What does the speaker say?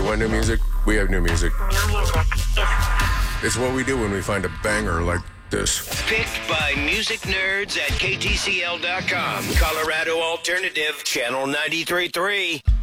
want new music? We have new music. New music is... It's what we do when we find a banger like this. Picked by music nerds at KTCL.com. Colorado Alternative, Channel 93.3.